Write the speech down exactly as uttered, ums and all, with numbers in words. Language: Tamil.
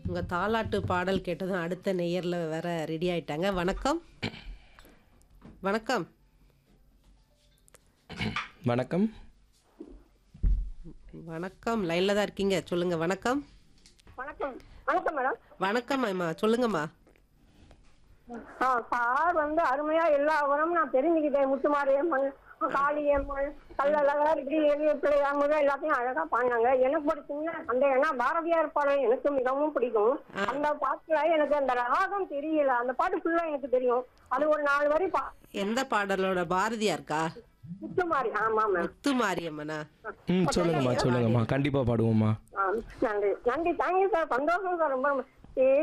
உங்க தாலாட்டு பாடல் கேட்டதும் அடுத்த நேயர்ல வேற ரெடி ஆயிட்டாங்க. வணக்கம். வணக்கம். வணக்கம். வணக்கம். லைன்ல தான் இருக்கீங்க. சொல்லுங்க. வணக்கம். வணக்கம் வணக்கம் மேடம். வணக்கம் அம்மா. சொல்லுங்கம்மா. ஆ சார் வந்து அருமையா எல்லா உரமும் நான் தெரிஞ்சுக்கிட்டேன். முத்துமாரியம்மன், காளியம்மன், கல்லழகர், இப்படி எளிய பிள்ளையார் எல்லாத்தையும் அழகா பாடினாங்க. எனக்கு ஒரு சின்ன சந்தேகம்னா பாரதியார் பாடல் எனக்கு மிகவும் பிடிக்கும். அந்த பாட்டுல எனக்கு அந்த ராகம் தெரியல. அந்த பாட்டு ஃபுல்லா எனக்கு தெரியும். அது ஒரு நாலு வரி பா எந்த பாடலோட? பாரதியாருக்கா? முத்துமாரி. ஆமா மேம். முத்து மாரியம்மனா? ம் சொல்லுங்கம்மா சொல்லுங்கம்மா கண்டிப்பாக பாடுவோம்மா. நன்றி நன்றி. Thank you sir. சந்தோஷம் சார். ரொம்ப